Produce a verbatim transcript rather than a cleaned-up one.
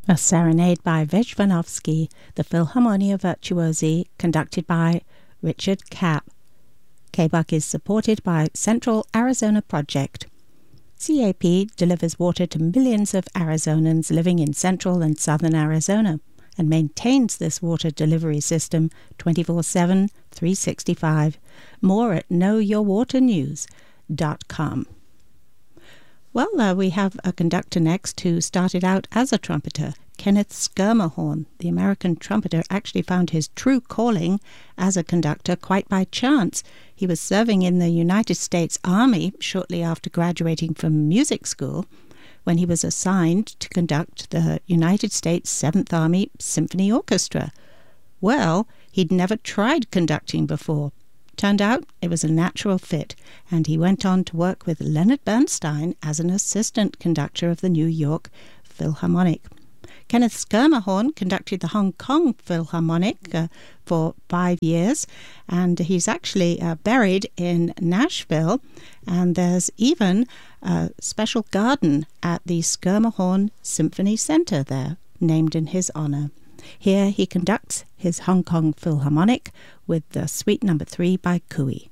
A serenade by Vejvanovsky, the Philharmonia Virtuosi, conducted by Richard Kapp. K B U C is supported by Central Arizona Project. C A P delivers water to millions of Arizonans living in central and southern Arizona and maintains this water delivery system twenty-four seven, three sixty-five. More at know your water news dot com. Well, uh, we have a conductor next who started out as a trumpeter. Kenneth Schermerhorn, the American trumpeter, actually found his true calling as a conductor quite by chance. He was serving in the United States Army shortly after graduating from music school when he was assigned to conduct the United States Seventh Army Symphony Orchestra. Well, he'd never tried conducting before. Turned out it was a natural fit, and he went on to work with Leonard Bernstein as an assistant conductor of the New York Philharmonic. Kenneth Schermerhorn conducted the Hong Kong Philharmonic uh, for five years, and he's actually uh, buried in Nashville, and there's even a special garden at the Schermerhorn Symphony Center there, named in his honor. Here he conducts his Hong Kong Philharmonic with the Suite Number Three by Cooey.